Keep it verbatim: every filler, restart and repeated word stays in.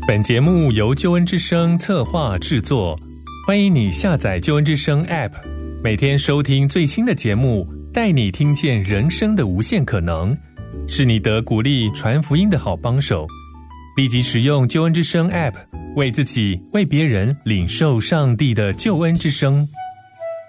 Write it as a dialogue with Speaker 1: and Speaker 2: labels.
Speaker 1: 本节目由救恩之声策划制作，欢迎你下载救恩之声 App， 每天收听最新的节目，带你听见人生的无限可能，是你得鼓励传福音的好帮手。立即使用救恩之声 App， 为自己、为别人领受上帝的救恩之声。